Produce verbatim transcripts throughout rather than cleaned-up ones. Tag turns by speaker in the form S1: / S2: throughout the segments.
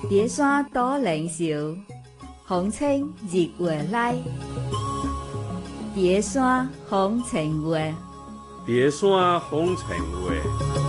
S1: 蝶山多靈秀，風清日月來。蝶山風情月，
S2: 蝶山風情月。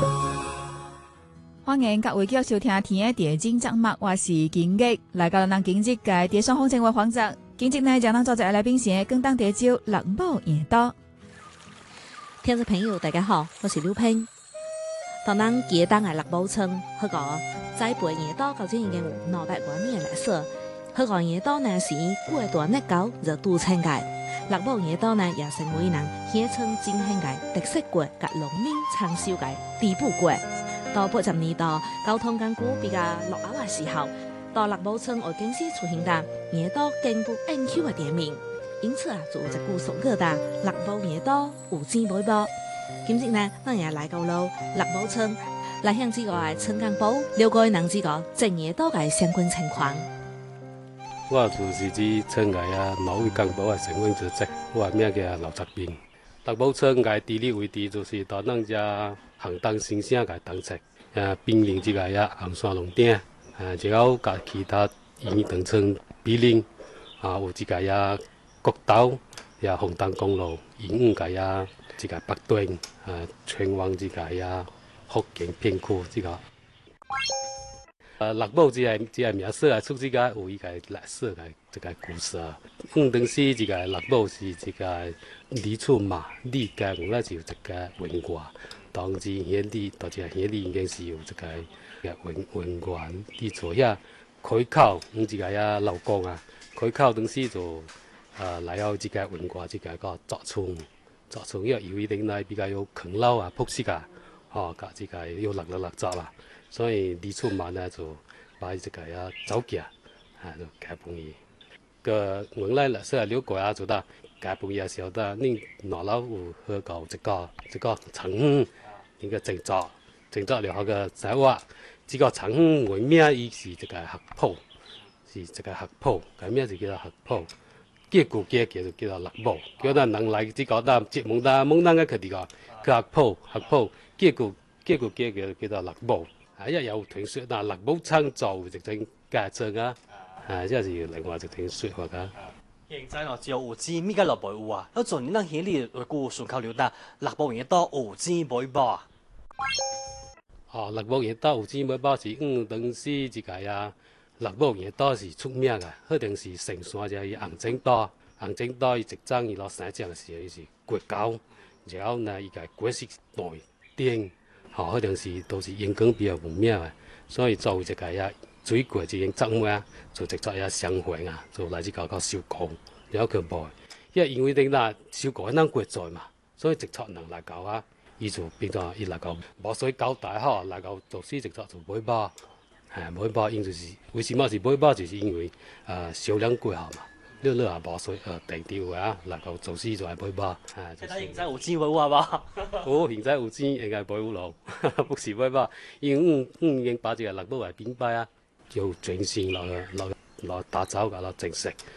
S3: 歡迎各位繼續收聽《天嘅地經》節目，我是金吉，來到咱今日嘅蝶山風情月環節。今日呢，將咱坐在來賓席，更當地招樂寶夜多。
S4: 聽眾朋友大家好，我是劉平。當咱記當嘅樂寶村，佢講栽培夜多究竟已經有兩百多年歷史。佢講夜多呢是古代熱狗就都稱嘅，樂寶夜多呢也成為人鄉村進行嘅特色國及農民長壽嘅地補國。到八十年代交通工具比較落後嘅時候，到樂寶村外景時出現的夜多經不應求嘅店面，因此啊就有一句俗語的樂寶夜多有錢買包。今日呢，咱也來到了樂寶村，來向這個嘅村幹部了解人這個種夜多嘅相關情況。
S5: 我就是指村嘅啊農業幹部嘅身份組織，我名叫劉澤斌。樂寶村嘅地理位置就是到咱只行當新城嘅東側，誒邊鄰這個啊紅山農店，誒只有甲其他縣長村比鄰，啊有這個啊國道，也紅燈公路，沿個啊這個北端，誒前往這個啊福建片區這個。誒樂寶只係只係名色啊，出這個有一個歷史嘅這個故事啊。嗯，當時這個樂寶是這個李厝嘛，李家我那就這個文化。當時顯地，到這顯地已經是有這個嘅文文化，你做下開口，嗯，這個呀老公啊，開口當時就呃來到這個文化，這個個作村，作村因為有一定來比較有啃老啊、朴實啊，哦，甲這個有落落落作啦，所以李厝嘛呢就把這個呀走嘅，啊就改幫伊。個原來歷史啊了解啊，做到改幫伊嘅時候，得你拿老有去搞這個這個城。呢個整作整作了後個仔話，這個城為咩意思？這個合浦是這個合浦，咁咩就叫做合浦。結果結結就叫做樂寶，叫咱人來這個單節目單蒙單嘅佢哋個佢合浦合浦，結果結果結結叫做樂寶。啊，一有傳說嗱樂寶창조直情假證啊，啊，即係另外一種說法噶。
S6: 現在哦，只有有錢咪個樂寶有啊，有做你那顯力回顧順口溜達，樂寶夜多有錢買包。
S5: 哦，樂寶夜多有錢買包是嗯，當時這個啊，樂寶夜多是出名嘅，肯定是成山就係紅整多，紅整多伊一張伊落山將嘅時候，伊是國高，然後呢伊個國式內頂，哦，肯定是都是陽光比較有名嘅，所以做這個啊。水果就用作物啊，就直接也相還啊，就來自搞搞收購，然後佢賣，因為因為點啦，收購咱國在嘛，所以直接能來搞啊，伊就變咗伊來搞，冇水搞大吼，來搞做事直接就買包，係買包，因就是為什麼是買包，就是因為誒銷量過好嘛，你你也冇水誒定調啊，來搞做事就係買包，係。
S6: 即係現在有錢買包吧？
S5: 哦，現在有錢應該買有咯，不是買包，因為嗯嗯已經把這個樂寶來變賣啊。就轉型落落落打造噶啦，正式